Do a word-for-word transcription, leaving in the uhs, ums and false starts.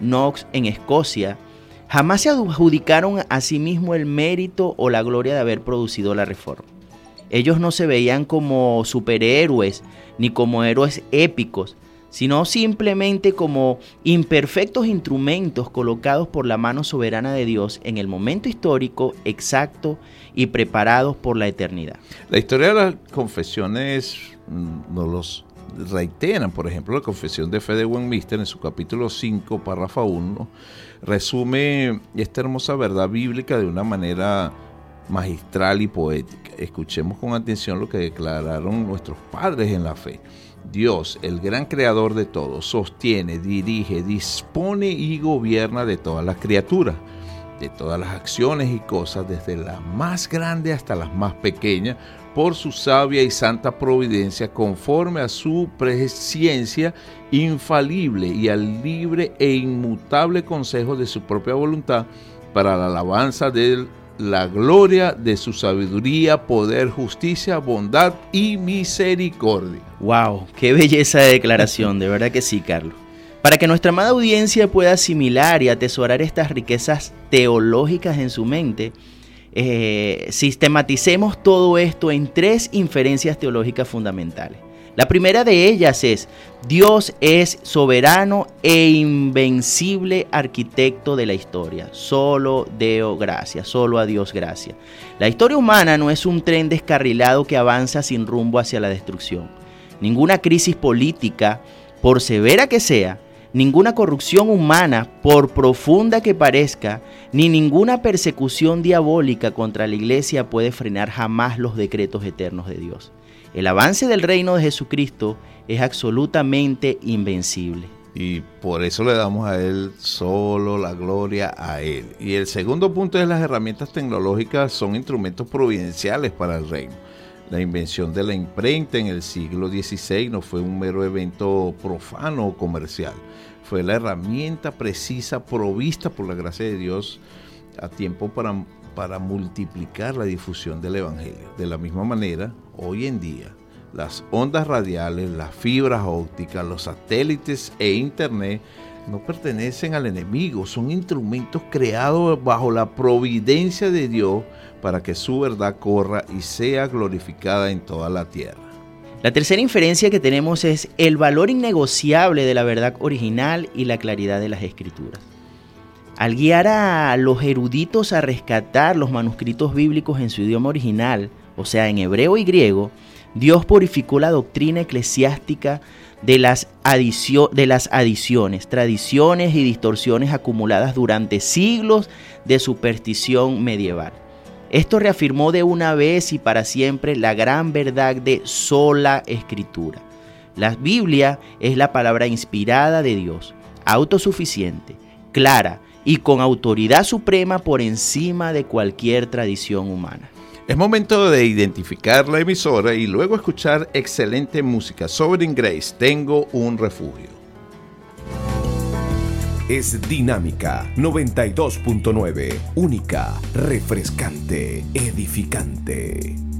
Knox en Escocia, jamás se adjudicaron a sí mismo el mérito o la gloria de haber producido la reforma. Ellos no se veían como superhéroes ni como héroes épicos, sino simplemente como imperfectos instrumentos colocados por la mano soberana de Dios en el momento histórico exacto y preparados por la eternidad. La historia de las confesiones nos los reiteran. Por ejemplo, la Confesión de Fe de Westminster, en su capítulo cinco, párrafo uno, resume esta hermosa verdad bíblica de una manera magistral y poética. Escuchemos con atención lo que declararon nuestros padres en la fe. Dios, el gran creador de todo, sostiene, dirige, dispone y gobierna de todas las criaturas, de todas las acciones y cosas, desde la más grande hasta las más pequeñas, por su sabia y santa providencia, conforme a su presciencia infalible y al libre e inmutable consejo de su propia voluntad, para la alabanza de la gloria de su sabiduría, poder, justicia, bondad y misericordia. ¡Wow! ¡Qué belleza de declaración! De verdad que sí, Carlos. Para que nuestra amada audiencia pueda asimilar y atesorar estas riquezas teológicas en su mente, eh, sistematicemos todo esto en tres inferencias teológicas fundamentales. La primera de ellas es: Dios es soberano e invencible arquitecto de la historia. Solo Deo gracia, solo a Dios gracia. La historia humana no es un tren descarrilado que avanza sin rumbo hacia la destrucción. Ninguna crisis política, por severa que sea, ninguna corrupción humana, por profunda que parezca, ni ninguna persecución diabólica contra la iglesia puede frenar jamás los decretos eternos de Dios. El avance del reino de Jesucristo es absolutamente invencible. Y por eso le damos a Él solo la gloria a Él. Y el segundo punto es: las herramientas tecnológicas son instrumentos providenciales para el reino. La invención de la imprenta en el siglo dieciséis no fue un mero evento profano o comercial. Fue la herramienta precisa provista por la gracia de Dios a tiempo para, para multiplicar la difusión del Evangelio. De la misma manera, hoy en día, las ondas radiales, las fibras ópticas, los satélites e Internet no pertenecen al enemigo, son instrumentos creados bajo la providencia de Dios para que su verdad corra y sea glorificada en toda la tierra. La tercera inferencia que tenemos es el valor innegociable de la verdad original y la claridad de las Escrituras. Al guiar a los eruditos a rescatar los manuscritos bíblicos en su idioma original, o sea, en hebreo y griego, Dios purificó la doctrina eclesiástica de las, adicio- de las adiciones, tradiciones y distorsiones acumuladas durante siglos de superstición medieval. Esto reafirmó de una vez y para siempre la gran verdad de sola Escritura. La Biblia es la palabra inspirada de Dios, autosuficiente, clara y con autoridad suprema por encima de cualquier tradición humana. Es momento de identificar la emisora y luego escuchar excelente música. Sovereign Grace, Tengo un Refugio. Es Dinámica noventa y dos punto nueve, única, refrescante, edificante.